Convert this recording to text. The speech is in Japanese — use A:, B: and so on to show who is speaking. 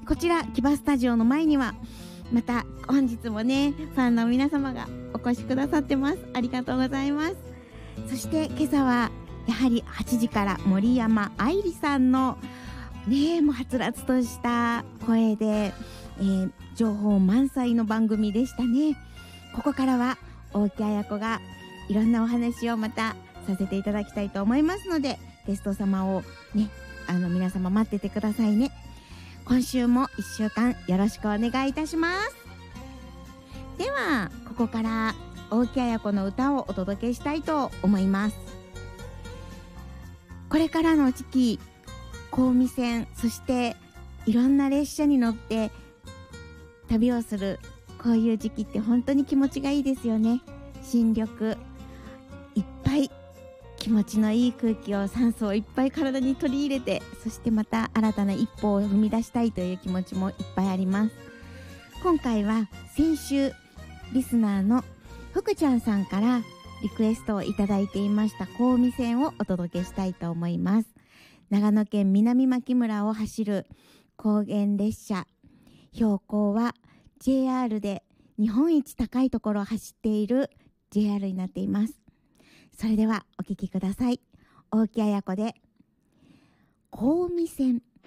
A: こちら木場スタジオの前にはまた本日もねファンの皆様がお越しくださってます。ありがとうございます。そして今朝はやはり8時から森山愛理さんのねもうはつらつとした声で、情報満載の番組でしたね。ここからは大木彩子がいろんなお話をまたさせていただきたいと思いますので、ゲスト様をね皆様待っててくださいね。今週も1週間よろしくお願いいたします。ではここから大木彩子の歌をお届けしたいと思います。これからの時期、小海線、そしていろんな列車に乗って旅をするこういう時期って本当に気持ちがいいですよね。新緑いっぱい、気持ちのいい空気を、酸素をいっぱい体に取り入れて、そしてまた新たな一歩を踏み出したいという気持ちもいっぱいあります。今回は先週リスナーの福ちゃんさんからリクエストをいただいていました小海線をお届けしたいと思います。長野県南牧村を走る高原列車、標高は JR で日本一高いところを走っている JR になっています。それではお聞きください。大木彩子で小海線。